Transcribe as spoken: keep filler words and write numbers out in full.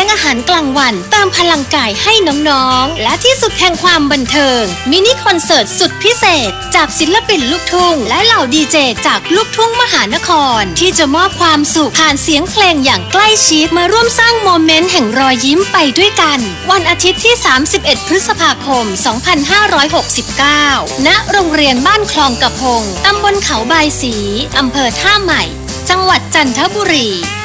อาหารกลางวันเติมพลังกายให้น้องๆและที่สุดแห่งความบันเทิงมินิคอนเสิร์ตสุดพิเศษจากศิลปินลูกทุ่งและเหล่าดีเจจากลูกทุ่งมหานครที่จะมอบความสุขผ่านเสียงเพลงอย่างใกล้ชิดมาร่วมสร้างโมเมนต์แห่งรอยยิ้มไปด้วยกันวันอาทิตย์ที่สามสิบเอ็ดพฤษภาคมสองพันห้าร้อยหกสิบเก้าณโรงเรียนบ้านคลองกระพงตำบลเขาบายศรีอำเภอท่าใหม่จังหวัดจันทบุรี